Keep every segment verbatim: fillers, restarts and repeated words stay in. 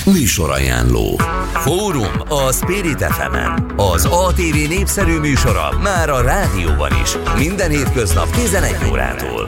Műsorajánló. Fórum a Spirit ef emen. Az á té vé népszerű műsora már a rádióban is. Minden hétköznap tizenegy órától.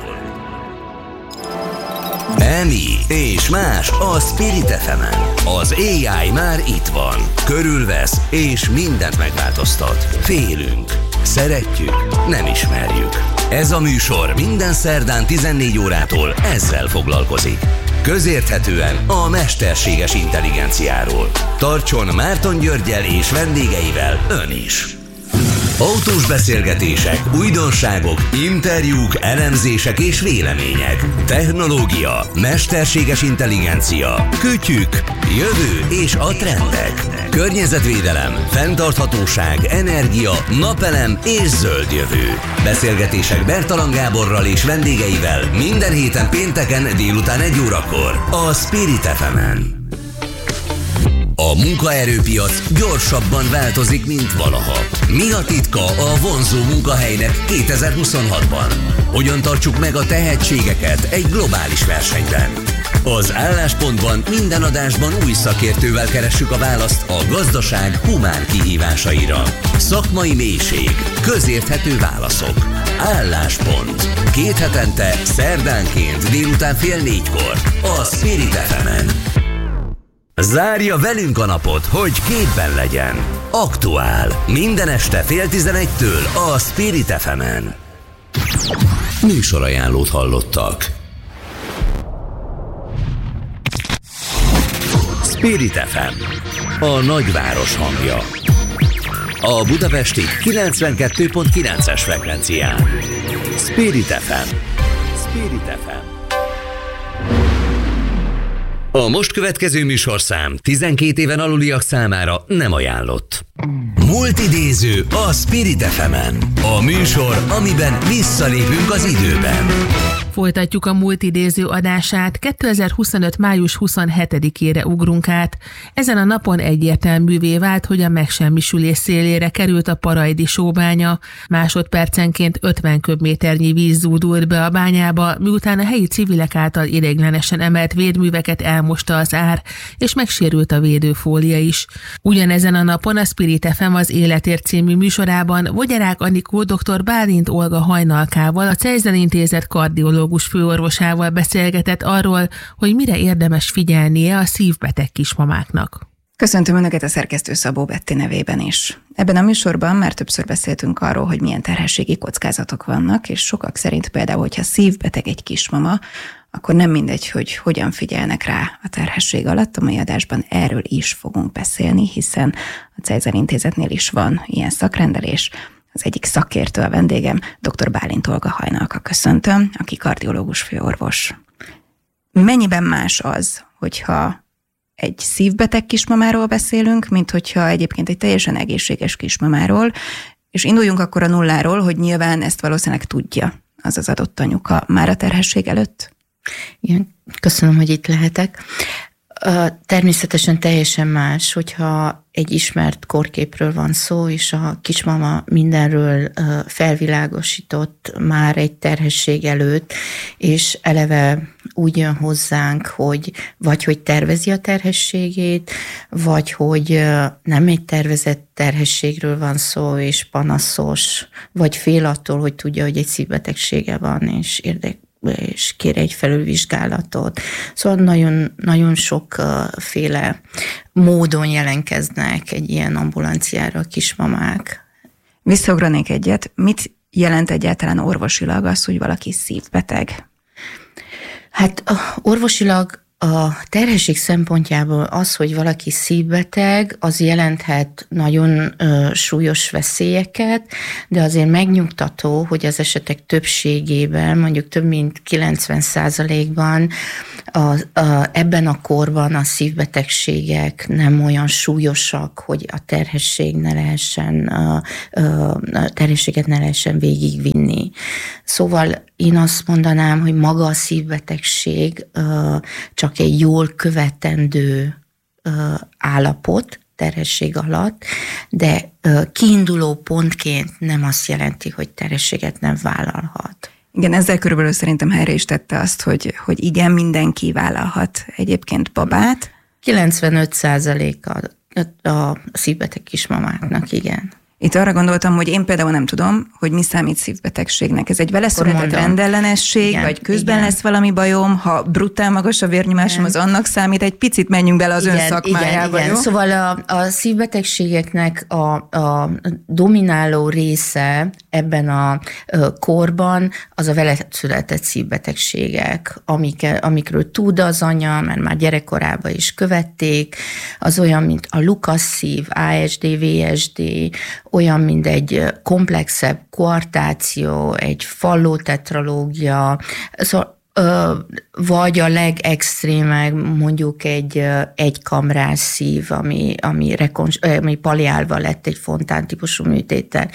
Emi és más a Spirit ef emen. Az á i már itt van. Körülvesz és mindent megváltoztat. Félünk. Szeretjük, nem ismerjük. Ez a műsor minden szerdán tizennégy órától ezzel foglalkozik. Közérthetően a mesterséges intelligenciáról. Tartson Márton Györggyel és vendégeivel ön is. Autós beszélgetések, újdonságok, interjúk, elemzések és vélemények. Technológia, mesterséges intelligencia, kütyük, jövő és a trendek. Környezetvédelem, fenntarthatóság, energia, napelem és zöld jövő. Beszélgetések Bertalan Gáborral és vendégeivel minden héten pénteken délután egy órakor a Spirit ef emen. A munkaerőpiac gyorsabban változik, mint valaha. Mi a titka a vonzó munkahelynek kétezer-huszonhatban? Hogyan tartsuk meg a tehetségeket egy globális versenyben? Az Álláspontban minden adásban új szakértővel keressük a választ a gazdaság humán kihívásaira. Szakmai mélység, közérthető válaszok. Álláspont. Két hetente, szerdánként délután fél négykor a Spirit ef emen. Zárja velünk a napot, hogy képben legyen. Aktuál. Minden este fél tizenegytől a Spirit ef emen. Műsorajánlót hallottak. Spirit ef em. A nagyváros hangja. A budapesti kilencvenkettő pont kilences frekvencián. Spirit ef em. Spirit ef em. A most következő műsorszám tizenkét éven aluliak számára nem ajánlott. Multidéző a Spirit ef emen. A műsor, amiben visszalépünk az időben. Folytatjuk a multidéző adását, kétezer-huszonöt. május huszonhetedikére ugrunk át. Ezen a napon egyértelművé vált, hogy a megsemmisülés szélére került a paraidi sóbánya. Másodpercenként ötven köbméternyi víz zúdult be a bányába, miután a helyi civilek által ideiglenesen emelt védműveket elmosta az ár, és megsérült a védőfólia is. Ugyanezen a napon a Spirit ef em az Életért című műsorában Vogyarák Anikó dr. Bálint Olga Hajnalkával, a Cejzel Intézet kardiológus főorvosával beszélgetett arról, hogy mire érdemes figyelnie a szívbeteg kismamáknak. Köszöntöm Önöket a szerkesztő Szabó Betti nevében is. Ebben a műsorban már többször beszéltünk arról, hogy milyen terhességi kockázatok vannak, és sokak szerint például, hogyha szívbeteg egy kismama, akkor nem mindegy, hogy hogyan figyelnek rá a terhesség alatt. A mai adásban erről is fogunk beszélni, hiszen a Cejzel Intézetnél is van ilyen szakrendelés. Az egyik szakértő a vendégem, dr. Bálint Olga Hajnalka, köszöntöm, aki kardiológus főorvos. Mennyiben más az, hogyha egy szívbeteg kismamáról beszélünk, mint hogyha egyébként egy teljesen egészséges kismamáról, és induljunk akkor a nulláról, hogy nyilván ezt valószínűleg tudja az az adott anyuka már a terhesség előtt? Igen, köszönöm, hogy itt lehetek. Természetesen teljesen más, hogyha egy ismert korképről van szó, és a kismama mindenről felvilágosított már egy terhesség előtt, és eleve úgy jön hozzánk, hogy vagy hogy tervezi a terhességét, vagy hogy nem egy tervezett terhességről van szó, és panaszos, vagy fél attól, hogy tudja, hogy egy szívbetegsége van, és érdek és kér egy felülvizsgálatot. Szóval nagyon, nagyon sokféle módon jelentkeznek egy ilyen ambulanciára a kismamák. Visszaugranék egyet. Mit jelent egyáltalán orvosilag az, hogy valaki szívbeteg? Hát orvosilag a terhesség szempontjából az, hogy valaki szívbeteg, az jelenthet nagyon ö, súlyos veszélyeket, de azért megnyugtató, hogy az esetek többségében, mondjuk több mint kilencven százalékban a, a, ebben a korban a szívbetegségek nem olyan súlyosak, hogy a terhesség ne lehessen, a, a terhességet ne lehessen végigvinni. Szóval én azt mondanám, hogy maga a szívbetegség ö, csak egy jól követendő ö, állapot terhesség alatt, de ö, kiinduló pontként nem azt jelenti, hogy terhességet nem vállalhat. Igen, ezzel körülbelül szerintem helyre is tette azt, hogy, hogy igen, mindenki vállalhat egyébként babát. kilencvenöt százaléka a szívbeteg kismamáknak, igen. Itt arra gondoltam, hogy én például nem tudom, hogy mi számít szívbetegségnek. Ez egy veleszületett rendellenesség, igen, vagy közben igen. lesz valami bajom, ha brutál magas a vérnyomásom, igen. az annak számít, egy picit menjünk bele az igen, ön szakmájába. Igen, igen. Szóval a, a szívbetegségeknek a, a domináló része ebben a korban az a veleszületett szívbetegségek, amik, amikről tud az anya, mert már gyerekkorában is követték, az olyan, mint a Lucas szív, á es dé, vé es dé, olyan, mint egy komplexebb koartáció, egy fallótetralógia, szóval, vagy a legextrémebb mondjuk egy egykamrás szív, ami, ami, rekons- ami paliálva lett egy fontán típusú műtéttel.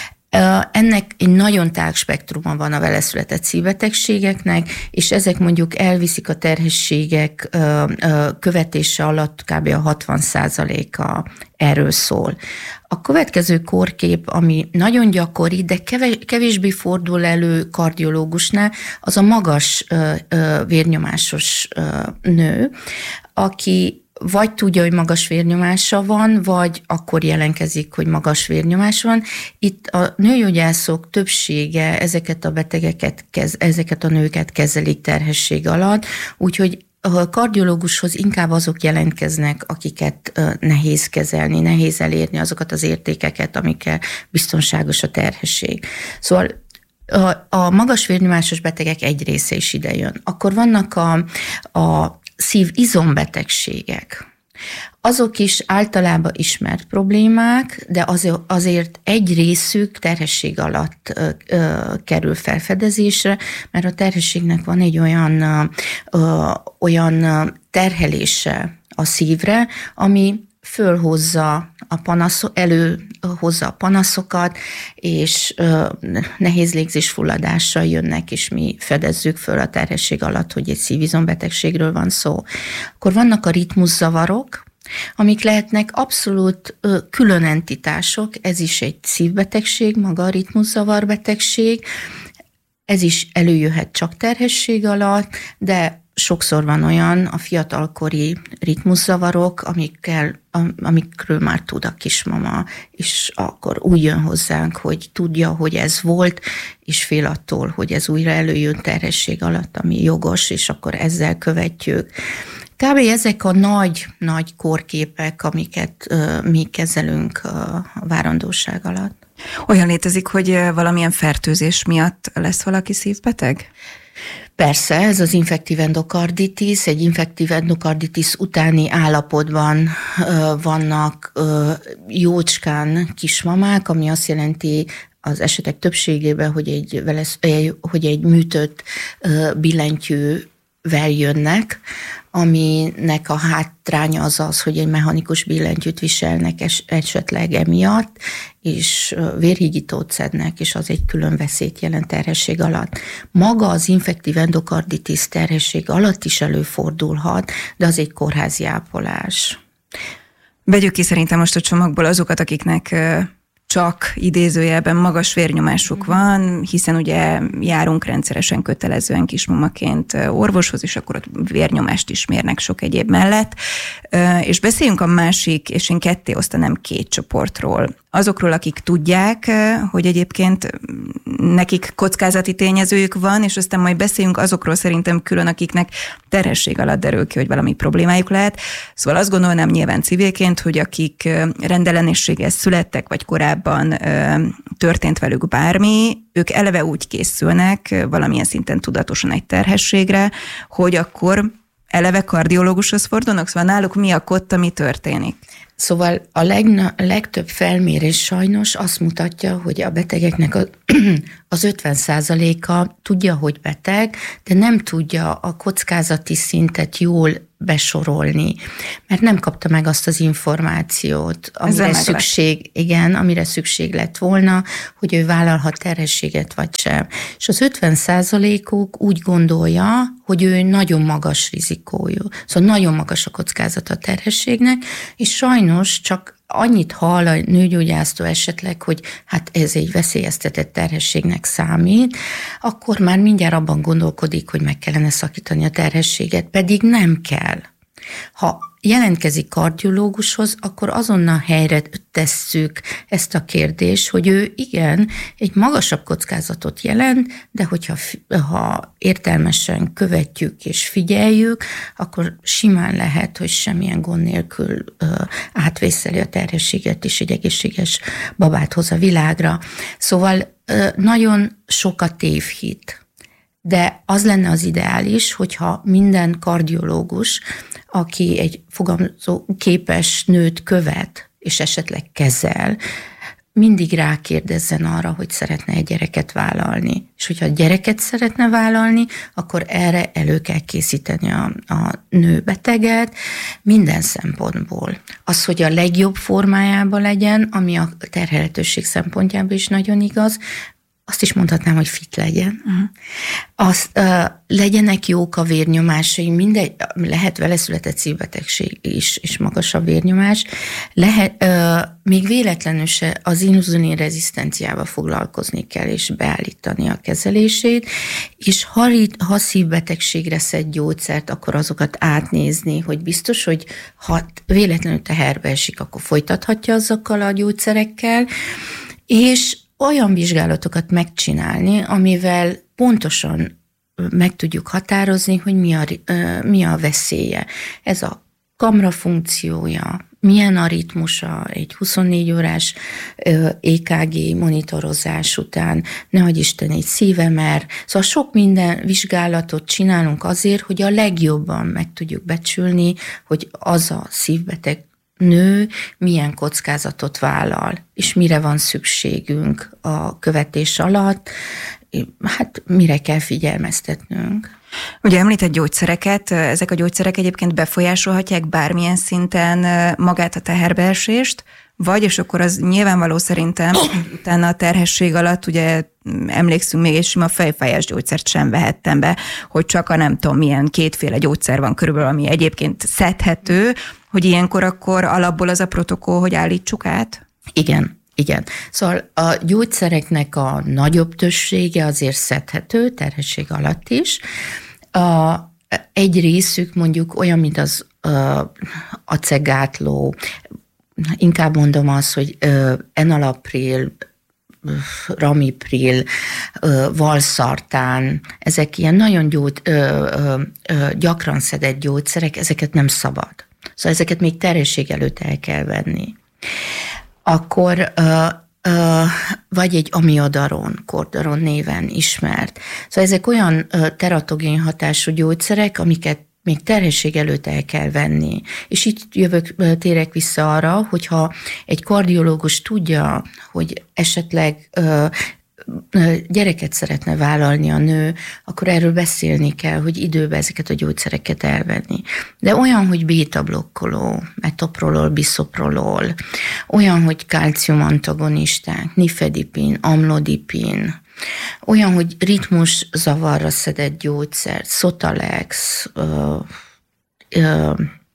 Ennek egy nagyon tág spektruma van a veleszületett szívbetegségeknek, és ezek mondjuk elviszik a terhességek követése alatt kb. A hatvan százaléka erről szól. A következő korkép, ami nagyon gyakori, de kevésbé fordul elő kardiológusnál, az a magas vérnyomásos nő, aki vagy tudja, hogy magas vérnyomása van, vagy akkor jelentkezik, hogy magas vérnyomás van. Itt a nőgyógyászok többsége ezeket a betegeket, ezeket a nőket kezelik terhesség alatt, úgyhogy a kardiológushoz inkább azok jelentkeznek, akiket nehéz kezelni, nehéz elérni azokat az értékeket, amikkel biztonságos a terhesség. Szóval a, a magas vérnyomásos betegek egy része is ide jön. Akkor vannak a, a szívizombetegségek. Azok is általában ismert problémák, de azért egy részük terhesség alatt ö, ö, kerül felfedezésre, mert a terhességnek van egy olyan, ö, olyan terhelése a szívre, ami fölhozza a panasz, előhozza a panaszokat, és ö, nehéz légzésfulladással jönnek, és mi fedezzük föl a terhesség alatt, hogy egy szívizombetegségről van szó. Akkor vannak a ritmuszavarok, amik lehetnek abszolút ö, külön entitások, ez is egy szívbetegség, maga a ritmuszavarbetegség, ez is előjöhet csak terhesség alatt, de sokszor van olyan a fiatalkori ritmuszavarok, amikkel, amikről már tud a kismama, és akkor úgy jön hozzánk, hogy tudja, hogy ez volt, és fél attól, hogy ez újra előjön terhesség alatt, ami jogos, és akkor ezzel követjük. Kb. Ezek a nagy-nagy korképek, amiket uh, mi kezelünk uh, a várandóság alatt. Olyan létezik, hogy valamilyen fertőzés miatt lesz valaki szívbeteg? Persze, ez az infektív endokarditis, egy infektív endokarditis utáni állapotban ö, vannak ö, jócskán kismamák, ami azt jelenti az esetek többségében, hogy egy, velesz, hogy egy műtött ö, billentyűvel jönnek, aminek a hátránya az az, hogy egy mechanikus billentyűt viselnek es, esetleg emiatt, és vérhígítót szednek, és az egy külön veszélyt jelent terhesség alatt. Maga az infektív endokarditis terhesség alatt is előfordulhat, de az egy kórházi ápolás. Vegyük ki szerintem most a csomagból azokat, akiknek csak idézőjelben magas vérnyomásuk van, hiszen ugye járunk rendszeresen kötelezően kismamaként orvoshoz, és akkor ott vérnyomást is mérnek sok egyéb mellett. És beszéljünk a másik, és én ketté osztanám két csoportról. Azokról, akik tudják, hogy egyébként nekik kockázati tényezőjük van, és aztán majd beszéljünk azokról szerintem külön, akiknek terhesség alatt derül ki, hogy valami problémájuk lehet. Szóval azt gondolnám nyilván civilként, hogy akik rendellenességgel születtek, vagy korábban történt velük bármi, ők eleve úgy készülnek valamilyen szinten tudatosan egy terhességre, hogy akkor eleve kardiológushoz fordulnak, szóval náluk mi a kotta, mi történik? Szóval a legna, legtöbb felmérés sajnos azt mutatja, hogy a betegeknek a, az ötven százaléka tudja, hogy beteg, de nem tudja a kockázati szintet jól besorolni, mert nem kapta meg azt az információt, amire szükség, igen, amire szükség lett volna, hogy ő vállalhat terhességet vagy sem. És az ötven százalékuk úgy gondolja, hogy ő nagyon magas rizikójú, szóval nagyon magas a kockázata a terhességnek, és sajnos csak annyit hall a nőgyógyásztól esetleg, hogy hát ez egy veszélyeztetett terhességnek számít, akkor már mindjárt abban gondolkodik, hogy meg kellene szakítani a terhességet, pedig nem kell. Ha jelentkezik kardiológushoz, akkor azonnal helyre tesszük ezt a kérdést, hogy ő igen, egy magasabb kockázatot jelent, de hogyha ha értelmesen követjük és figyeljük, akkor simán lehet, hogy semmilyen gond nélkül átvészeli a terhességet, és egy egészséges babát hoz a világra. Szóval nagyon sok a tévhit. De az lenne az ideális, hogyha minden kardiológus, aki egy fogamzó képes nőt követ, és esetleg kezel, mindig rákérdezzen arra, hogy szeretne egy gyereket vállalni. És hogyha gyereket szeretne vállalni, akkor erre elő kell készíteni a, a nőbeteget minden szempontból. Az, hogy a legjobb formájában legyen, ami a terhelhetőség szempontjából is nagyon igaz, azt is mondhatnám, hogy fit legyen. Uh-huh. Azt, uh, legyenek jók a vérnyomásai, mindegy, lehet vele született szívbetegség is, és magas a vérnyomás. Lehet, uh, még véletlenül se az inzulin rezisztenciával foglalkozni kell, és beállítani a kezelését, és ha, ha szívbetegségre szed gyógyszert, akkor azokat átnézni, hogy biztos, hogy ha véletlenül teherbe esik, akkor folytathatja azokkal a gyógyszerekkel, és olyan vizsgálatokat megcsinálni, amivel pontosan meg tudjuk határozni, hogy mi a, mi a veszélye. Ez a kamra funkciója, milyen a ritmusa egy huszonnégy órás é ká gé monitorozás után, nehogy Isten egy szívemer. Szóval sok minden vizsgálatot csinálunk azért, hogy a legjobban meg tudjuk becsülni, hogy az a szívbeteg nő milyen kockázatot vállal, és mire van szükségünk a követés alatt, hát mire kell figyelmeztetnünk. Ugye említett gyógyszereket, ezek a gyógyszerek egyébként befolyásolhatják bármilyen szinten magát a teherbeesést, vagy, és akkor az nyilvánvaló szerintem, utána a terhesség alatt, ugye emlékszünk még, egy sima fejfájás gyógyszert sem vehettem be, hogy csak a nem tudom milyen kétféle gyógyszer van körülbelül, ami egyébként szedhető, hogy ilyenkor akkor alapból az a protokoll, hogy állítsuk át? Igen. Igen. Szóval a gyógyszereknek a nagyobb többsége azért szedhető, terhesség alatt is. A, egy részük mondjuk olyan, mint az uh, acegátló, inkább mondom azt, hogy uh, enalapril, ramipril, uh, valszartán, ezek ilyen nagyon gyógy, uh, uh, uh, gyakran szedett gyógyszerek, ezeket nem szabad. Szóval ezeket még terhesség előtt el kell venni. Akkor uh, uh, vagy egy amiodaron, kordaron néven ismert. Szóval ezek olyan uh, teratogén hatású gyógyszerek, amiket még terhesség előtt el kell venni. És itt jövök, térek vissza arra, hogyha egy kardiológus tudja, hogy esetleg uh, gyereket szeretne vállalni a nő, akkor erről beszélni kell, hogy időben ezeket a gyógyszereket elvenni. De olyan, hogy béta-blokkoló, metoprolol, bisoprolol, olyan, hogy kálciumantagonisták, nifedipin, amlodipin, olyan, hogy ritmus zavarra szedett gyógyszer, Sotalex, ö, ö,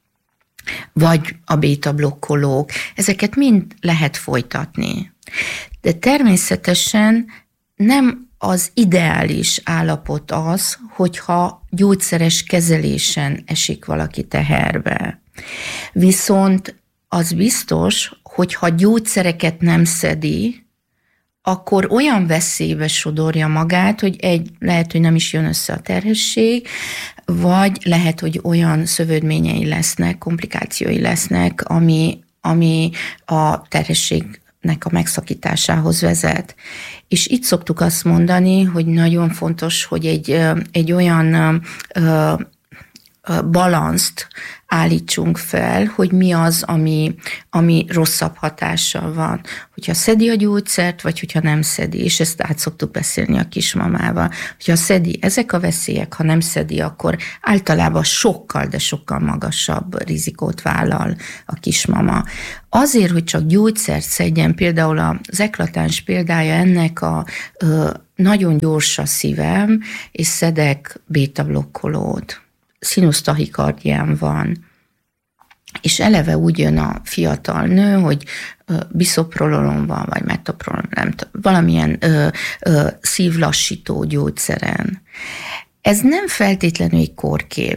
vagy a béta-blokkolók, ezeket mind lehet folytatni. De természetesen nem az ideális állapot az, hogyha gyógyszeres kezelésen esik valaki teherbe. Viszont az biztos, hogy ha gyógyszereket nem szedi, akkor olyan veszélybe sodorja magát, hogy egy, lehet, hogy nem is jön össze a terhesség, vagy lehet, hogy olyan szövődményei lesznek, komplikációi lesznek, ami, ami a terhesség a megszakításához vezet. És itt szoktuk azt mondani, hogy nagyon fontos, hogy egy, egy olyan ö, ö, balanszt állítsunk fel, hogy mi az, ami, ami rosszabb hatással van. Hogyha szedi a gyógyszert, vagy hogyha nem szedi, és ezt át szoktuk beszélni a kismamával. Hogyha szedi, ezek a veszélyek, ha nem szedi, akkor általában sokkal, de sokkal magasabb rizikót vállal a kismama. Azért, hogy csak gyógyszert szedjen, például az eklatáns példája ennek a ö, nagyon gyors a szívem, és szedek béta-blokkolót. Szinusztahikardiám van, és eleve úgy jön a fiatal nő, hogy bisoprololon van, vagy metoprololon, nem tudom, valamilyen ö, ö, szívlassító gyógyszeren. Ez nem feltétlenül egy kórkép.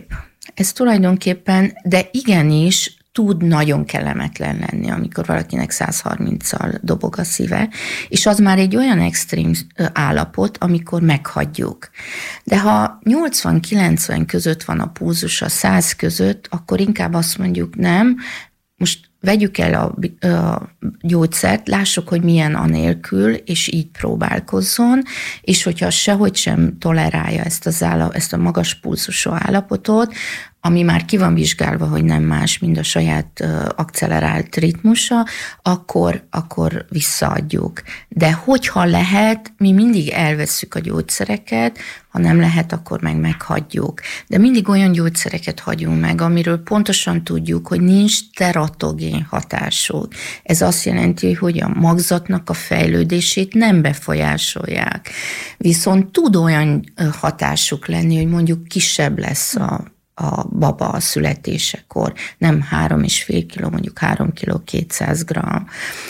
Ez tulajdonképpen, de igenis tud nagyon kellemetlen lenni, amikor valakinek száz harminccal dobog a szíve, és az már egy olyan extrém állapot, amikor meghagyjuk. De ha nyolcvan-kilencven között van a pulzus a száz között, akkor inkább azt mondjuk nem, most vegyük el a, a gyógyszert, lássuk, hogy milyen anélkül, és így próbálkozzon, és hogyha sehogy sem tolerálja ezt, az állap, ezt a magas pulzusú állapotot, ami már ki van vizsgálva, hogy nem más, mint a saját uh, accelerált ritmusa, akkor, akkor visszaadjuk. De hogyha lehet, mi mindig elvesszük a gyógyszereket, ha nem lehet, akkor meg meghagyjuk. De mindig olyan gyógyszereket hagyunk meg, amiről pontosan tudjuk, hogy nincs teratogén hatásuk. Ez azt jelenti, hogy a magzatnak a fejlődését nem befolyásolják. Viszont tud olyan hatásuk lenni, hogy mondjuk kisebb lesz a a baba a születésekor, nem három és fél kiló, mondjuk három kiló kétszáz gramm,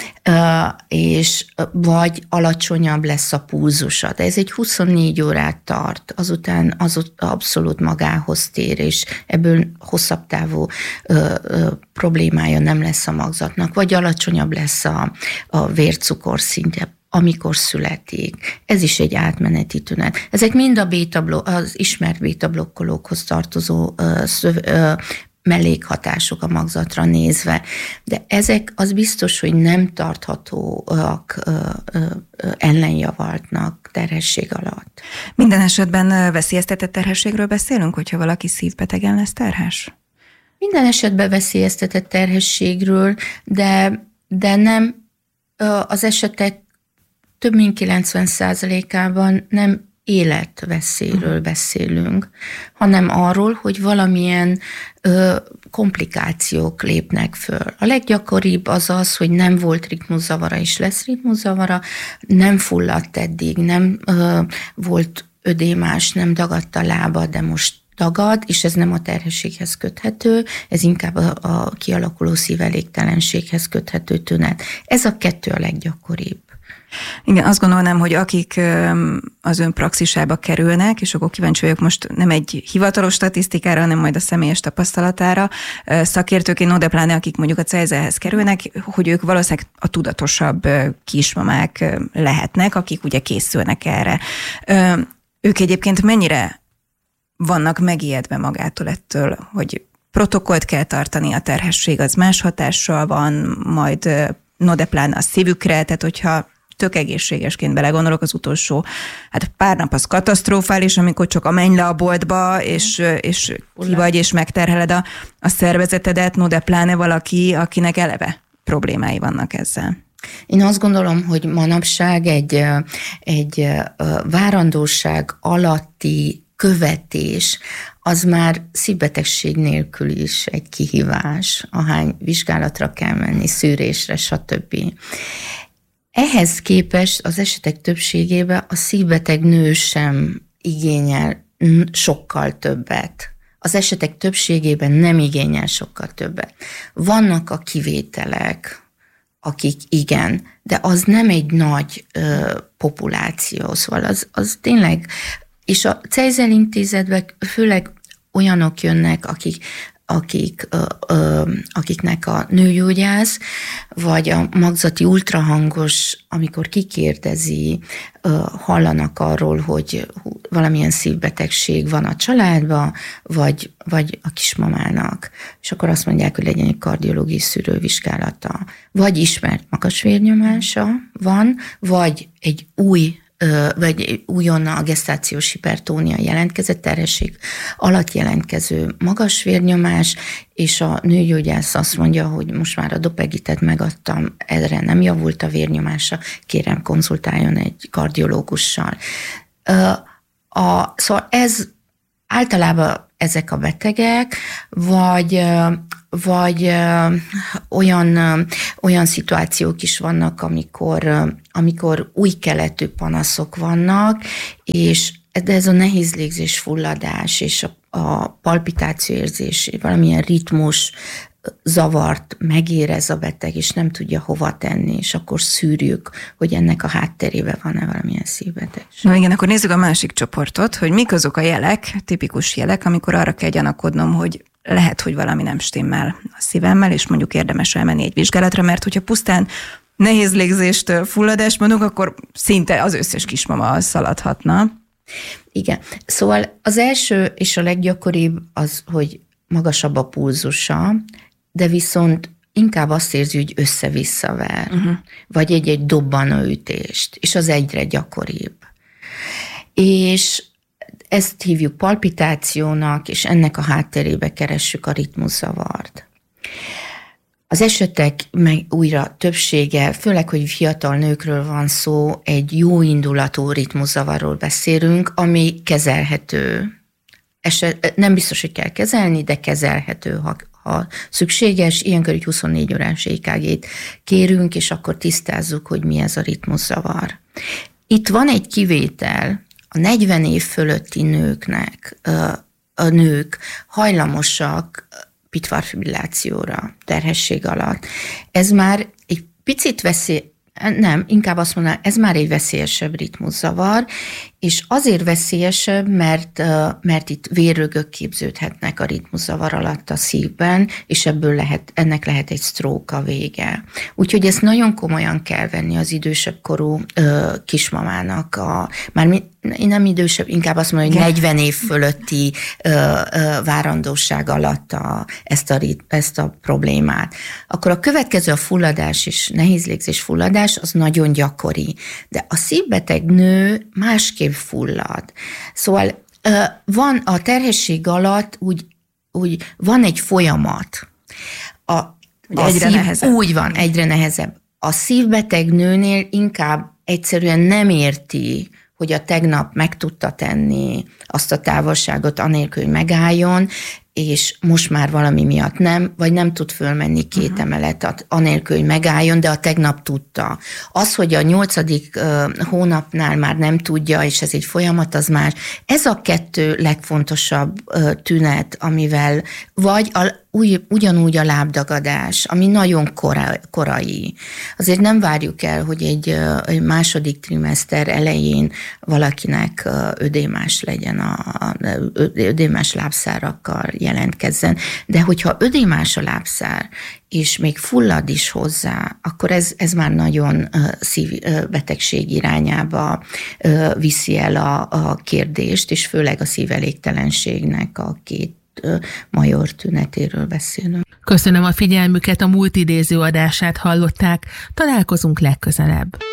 és vagy alacsonyabb lesz a pulzusa. De ez egy huszonnégy órát tart, azután az abszolút magához tér, és ebből hosszabb távú ö, ö, problémája nem lesz a magzatnak, vagy alacsonyabb lesz a, a vércukor szintje, amikor születik. Ez is egy átmeneti tünet. Ezek mind a béta, az ismert bétablokkolókhoz tartozó ö, szöv, ö, mellékhatások a magzatra nézve, de ezek az biztos, hogy nem tarthatóak ö, ö, ö, ellenjavaltnak terhesség alatt. Minden esetben veszélyeztetett terhességről beszélünk, hogyha valaki szívbetegen lesz terhes? Minden esetben veszélyeztetett terhességről, de, de nem ö, az esetek több mint kilencven százalékában nem életveszélyről beszélünk, hanem arról, hogy valamilyen ö, komplikációk lépnek föl. A leggyakoribb az az, hogy nem volt ritmuszavara és lesz ritmuszavara, nem fulladt eddig, nem ö, volt ödémás, nem dagadt a lába, de most dagad, és ez nem a terhességhez köthető, ez inkább a, a kialakuló szívelégtelenséghez köthető tünet. Ez a kettő a leggyakoribb. Igen, azt gondolnám, hogy akik az ön praxisába kerülnek, és akkor kíváncsi vagyok most nem egy hivatalos statisztikára, hanem majd a személyes tapasztalatára, szakértőként, no de pláne akik mondjuk a Cejzelhez kerülnek, hogy ők valószínűleg a tudatosabb kismamák lehetnek, akik ugye készülnek erre. Ők egyébként mennyire vannak megijedve magától ettől, hogy protokollt kell tartani, a terhesség az más hatással van, majd no de pláne a szívükre, tehát hogyha tök egészségesként belegondolok, az utolsó, hát pár nap az katasztrofális, amikor csak a menj le a boltba, és, és ki vagy, és megterheled a, a szervezetedet, no de pláne valaki, akinek eleve problémái vannak ezzel. Én azt gondolom, hogy manapság egy, egy várandóság alatti követés, az már szívbetegség nélkül is egy kihívás, ahány vizsgálatra kell menni, szűrésre, stb. Ehhez képest az esetek többségében a szívbeteg nő sem igényel sokkal többet. Az esetek többségében nem igényel sokkal többet. Vannak a kivételek, akik igen, de az nem egy nagy ö, populáció, szóval az, az tényleg, és a Cejzel intézetben főleg olyanok jönnek, akik akik, ö, ö, akiknek a nőgyógyász, vagy a magzati ultrahangos, amikor kikérdezi, ö, hallanak arról, hogy valamilyen szívbetegség van a családban, vagy, vagy a kismamának. És akkor azt mondják, hogy legyen egy kardiológiai szűrővizsgálata. Vagy ismert magas vérnyomása van, vagy egy új vagy újonnan a gesztációs hipertónia jelentkezett, terhesség alatt jelentkező magas vérnyomás, és a nőgyógyász azt mondja, hogy most már a dopegitet megadtam, erre nem javult a vérnyomása, kérem konzultáljon egy kardiológussal. A, szóval ez általában ezek a betegek, vagy vagy olyan, olyan szituációk is vannak, amikor, amikor új keletű panaszok vannak, és de ez a nehéz légzés fulladás és a, a palpitációérzés, valamilyen ritmus zavart megérez a beteg, és nem tudja hova tenni, és akkor szűrjük, hogy ennek a hátterében van-e valamilyen szívbetegség. Na igen, akkor nézzük a másik csoportot, hogy mik azok a jelek, tipikus jelek, amikor arra kell gyanakodnom, hogy lehet, hogy valami nem stimmel a szívemmel, és mondjuk érdemes elmenni egy vizsgálatra, mert hogyha pusztán nehéz légzéstől fulladás mondunk, akkor szinte az összes kismama szaladhatna. Igen. Szóval az első és a leggyakoribb az, hogy magasabb a pulzusa, de viszont inkább azt érzi, hogy össze-vissza ver, uh-huh. vagy egy-egy dobbanóütést, és az egyre gyakoribb. És ezt hívjuk palpitációnak, és ennek a hátterébe keressük a ritmuszavart. Az esetek meg újra többsége, főleg, hogy fiatal nőkről van szó, egy jó indulatú ritmuszavarról beszélünk, ami kezelhető. Eset, nem biztos, hogy kell kezelni, de kezelhető, ha, ha szükséges. Ilyenkor egy huszonnégy órás é ká gét kérünk, és akkor tisztázzuk, hogy mi ez a ritmuszavar. Itt van egy kivétel, a negyven év fölötti nőknek, a nők hajlamosak pitvarfibrillációra terhesség alatt. Ez már egy picit veszély, nem, inkább azt mondanám, ez már egy veszélyesebb ritmuszavar, és azért veszélyesebb, mert, mert itt vérrögök képződhetnek a ritmuszavar alatt a szívben, és ebből lehet, ennek lehet egy stroke a vége. Úgyhogy ezt nagyon komolyan kell venni az idősebb korú ö, kismamának, a, már mi, nem idősebb, inkább azt mondom, hogy negyven év fölötti ö, ö, várandóság alatt a, ezt, a, ezt a problémát. Akkor a következő a fulladás és nehéz légzés fulladás, az nagyon gyakori. De a szívbeteg nő másképp fullad. Szóval van a terhesség alatt úgy, úgy van egy folyamat. A, a egyre szív, nehezebb. Úgy van, egyre nehezebb. A szívbeteg nőnél inkább egyszerűen nem érti, hogy a tegnap meg tudta tenni azt a távolságot anélkül, hogy megálljon, és most már valami miatt nem, vagy nem tud fölmenni két uh-huh. emeletet anélkül, hogy megálljon, de a tegnap tudta. Az, hogy a nyolcadik uh, hónapnál már nem tudja, és ez egy folyamat, az más. Ez a kettő legfontosabb uh, tünet, amivel vagy a, ugy, ugyanúgy a lábdagadás, ami nagyon kora, korai. Azért nem várjuk el, hogy egy, uh, egy második trimester elején valakinek uh, ödémás legyen, a, a, ödémás lábszárakkal jelentkezzen, de hogyha ödémás a lábszár, és még fullad is hozzá, akkor ez, ez már nagyon uh, szívbetegség irányába uh, viszi el a, a kérdést, és főleg a szívelégtelenségnek a két uh, major tünetéről beszélünk. Köszönöm a figyelmüket, a múlt idéző adását hallották, találkozunk legközelebb.